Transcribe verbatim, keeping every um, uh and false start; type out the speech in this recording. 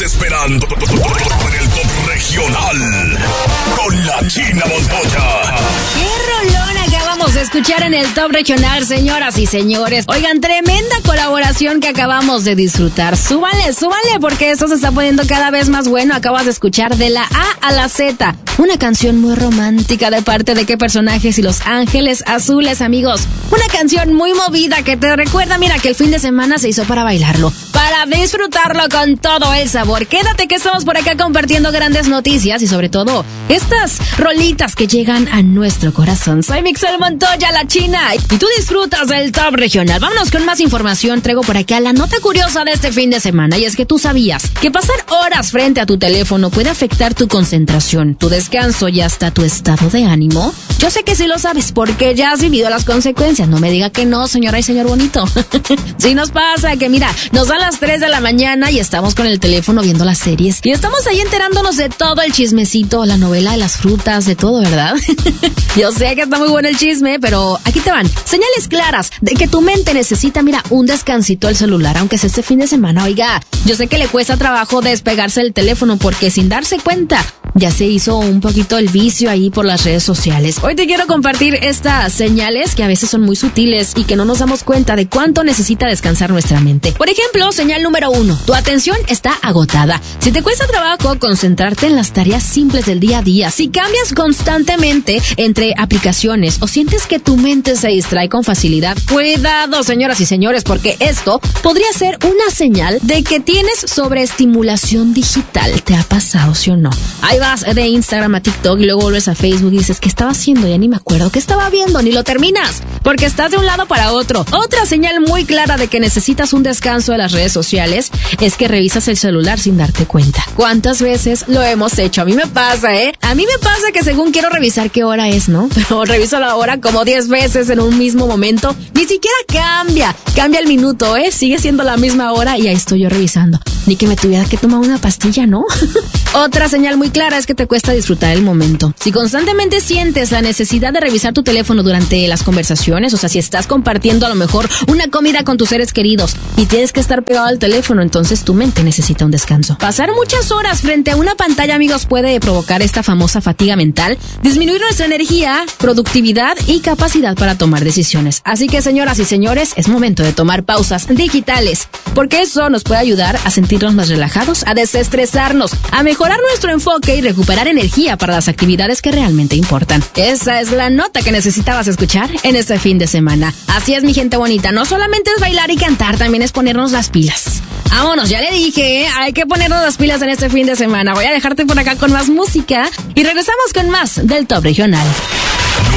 esperando en el Top Regional con la China Montoya. ¡Qué rolón acabamos de escuchar en el Top Regional, señoras y señores! Oigan, tremenda colaboración que acabamos de disfrutar. Súbanle, súbanle, porque esto se está poniendo cada vez más bueno. Acabas de escuchar de la A a la Z, una canción muy romántica de parte de qué personajes y Los Ángeles Azules, amigos. Una canción muy movida que te recuerda, mira, que el fin de semana se hizo para bailarlo, para disfrutarlo con todo el sabor. Quédate que estamos por acá compartiendo grandes noticias y sobre todo estas rolitas que llegan a nuestro corazón. Soy Mixel Montoya, la China, y tú disfrutas del Top Regional. Vámonos con más información. Traigo por acá la nota curiosa de este fin de semana, y es que tú sabías que pasar horas frente a tu teléfono puede afectar tu concentración, tu descanso y hasta tu estado de ánimo. Yo sé que sí lo sabes porque ya has vivido las consecuencias. No me diga que no, señora y señor bonito. Sí nos pasa que, mira, nos dan las tres de la mañana y estamos con el teléfono viendo las series y estamos ahí enterándonos de todo el chismecito, la novela de las frutas, de todo, ¿verdad? Yo sé que está muy bueno el chisme, pero aquí te van señales claras de que tu mente necesita, mira, un descansito al celular, aunque sea este fin de semana. Oiga, yo sé que le cuesta trabajo despegarse del teléfono porque sin darse cuenta ya se hizo un poquito el vicio ahí por las redes sociales. Hoy te quiero compartir estas señales que a veces son muy sutiles y que no nos damos cuenta de cuánto necesita descansar nuestra mente. Por ejemplo, señal número uno, tu atención está agotada. Si te cuesta trabajo concentrarte en las tareas simples del día a día, si cambias constantemente entre aplicaciones o sientes que tu mente se distrae con facilidad, cuidado, señoras y señores, porque esto podría ser una señal de que tienes sobreestimulación digital. ¿Te ha pasado, sí o no? Ahí vas de Instagram a TikTok y luego vuelves a Facebook y dices, ¿qué estaba haciendo? Ya ni me acuerdo. ¿Qué estaba viendo? Ni lo terminas, porque estás de un lado para otro. Otra señal muy clara de que necesitas un descanso de las redes sociales es que revisas el celular sin darte cuenta. ¿Cuántas veces lo hemos hecho? A mí me pasa, ¿eh? A mí me pasa que según quiero revisar qué hora es, ¿no? Pero reviso la hora como diez veces en un mismo momento. Ni siquiera cambia. Cambia el minuto, ¿eh? Sigue siendo la misma hora y ahí estoy yo revisando. Ni que me tuviera que tomar una pastilla, ¿no? Otra señal muy clara es que te cuesta disfrutar el momento. Si constantemente sientes la necesidad de revisar tu teléfono durante las conversaciones, o sea, si estás compartiendo a lo mejor una comida con tus seres queridos y tienes que estar pegado al teléfono, entonces tu mente necesita un descanso. Pasar muchas horas frente a una pantalla, amigos, puede provocar esta famosa fatiga mental, disminuir nuestra energía, productividad y capacidad para tomar decisiones. Así que, señoras y señores, es momento de tomar pausas digitales, porque eso nos puede ayudar a sentirnos más relajados, a desestresarnos, a mejorar nuestro enfoque y recuperar energía para las actividades que realmente importan. Esa es la nota que necesitabas escuchar en este fin de semana. Así es, mi gente bonita, no solamente es bailar y cantar, también es ponernos las pilas. Vámonos, ya le dije, ¿eh? Hay que ponernos las pilas en este fin de semana. Voy a dejarte por acá con más música y regresamos con más del Top Regional.